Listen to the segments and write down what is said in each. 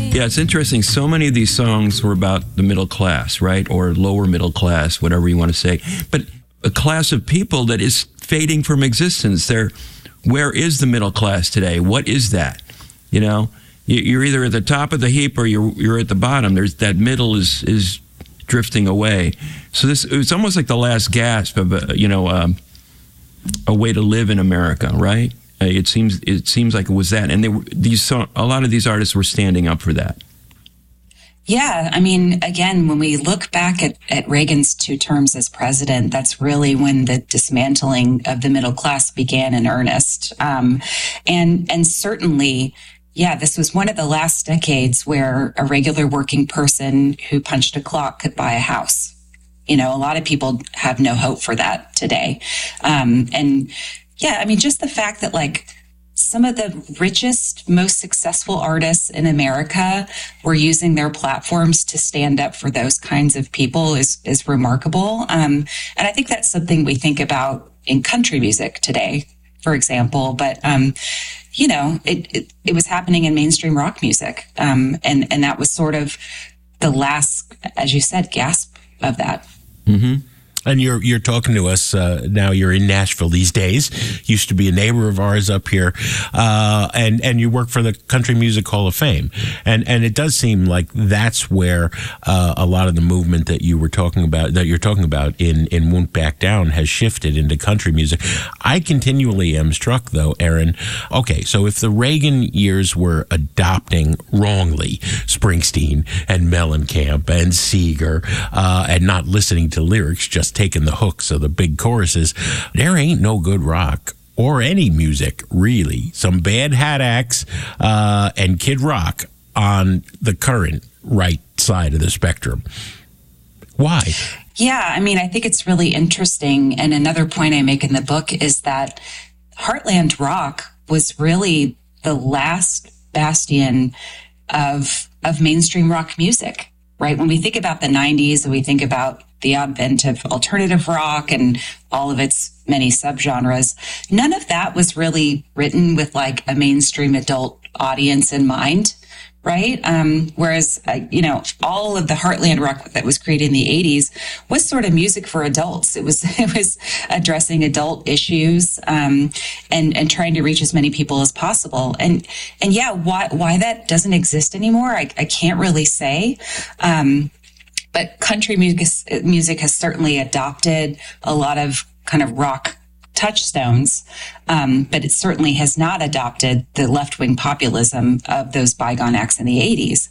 Yeah, it's interesting. So many of these songs were about the middle class, right? Or lower middle class, whatever you want to say. But a class of people that is fading from existence. Where is the middle class today? What is that? You know, you're either at the top of the heap or you're at the bottom. There's that middle is drifting away. So it's almost like the last gasp of a way to live in America, right? It seems like it was that, and a lot of these artists were standing up for that. Yeah, I mean, again, when we look back at Reagan's 2 terms as president, that's really when the dismantling of the middle class began in earnest. And certainly, yeah, this was one of the last decades where a regular working person who punched a clock could buy a house. You know, a lot of people have no hope for that today. And yeah, I mean, just the fact that some of the richest, most successful artists in America were using their platforms to stand up for those kinds of people is remarkable. And I think that's something we think about in country music today, for example. But, it was happening in mainstream rock music. And that was sort of the last, as you said, gasp of that. Mm-hmm. And you're talking to us now. You're in Nashville these days. Used to be a neighbor of ours up here, and you work for the Country Music Hall of Fame. And it does seem like that's where a lot of the movement that you're talking about in Won't Back Down has shifted into country music. I continually am struck, though, Aaron. Okay, so if the Reagan years were adopting wrongly Springsteen and Mellencamp and Seeger and not listening to lyrics, just taking the hooks of the big choruses, there ain't no good rock or any music, really. Some bad Hat Acts and Kid Rock on the current right side of the spectrum. Why? Yeah, I mean, I think it's really interesting. And another point I make in the book is that Heartland rock was really the last bastion of mainstream rock music, right? When we think about the 90s and we think about the advent of alternative rock and all of its many subgenres, none of that was really written with a mainstream adult audience in mind, right? Whereas, all of the Heartland rock that was created in the 80s was sort of music for adults. It was addressing adult issues and trying to reach as many people as possible. And yeah, why that doesn't exist anymore, I can't really say. But country music has certainly adopted a lot of kind of rock touchstones, but it certainly has not adopted the left-wing populism of those bygone acts in the 80s.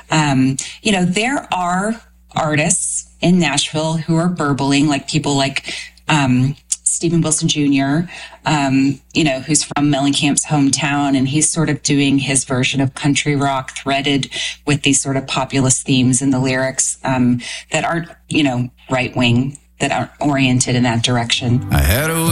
There are artists in Nashville who are burbling, like people like Stephen Wilson Jr., who's from Mellencamp's hometown, and he's sort of doing his version of country rock threaded with these sort of populist themes in the lyrics that aren't, right-wing, that aren't oriented in that direction. I had a